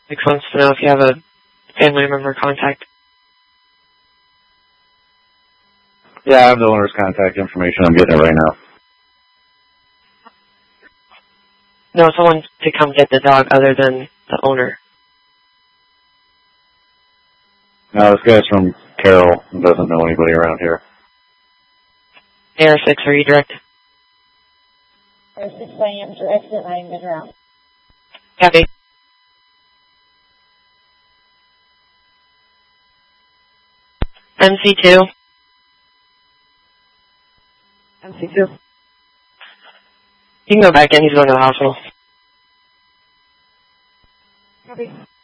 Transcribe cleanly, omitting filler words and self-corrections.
Six wants to know if you have a family member contact. Yeah, I have the owner's contact information. I'm getting it right now. No, someone to come get the dog other than the owner. No, this guy's from Carroll and doesn't know anybody around here. AR6, are you direct? AR6, I am direct and I'm in route. Copy. MC2. MC2. You can go back in, he's going to the hospital. Copy.